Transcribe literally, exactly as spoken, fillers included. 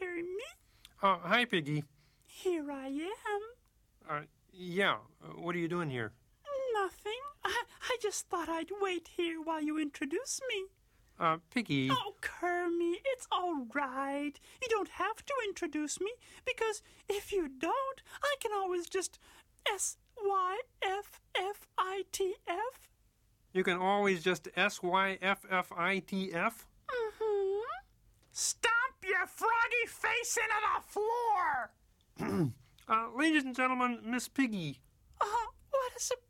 Kermit. Uh, hi, Piggy. Here I am. Uh, yeah, uh, what are you doing here? Nothing. I, I just thought I'd wait here while you introduce me. Uh, Piggy. Oh, Kermit, it's all right. You don't have to introduce me, because if you don't, I can always just S Y F F I T F. You can always just S Y F F I T F? Mm-hmm. Stomp your froggy face into the floor! uh, ladies and gentlemen, Miss Piggy. Uh, what a surprise!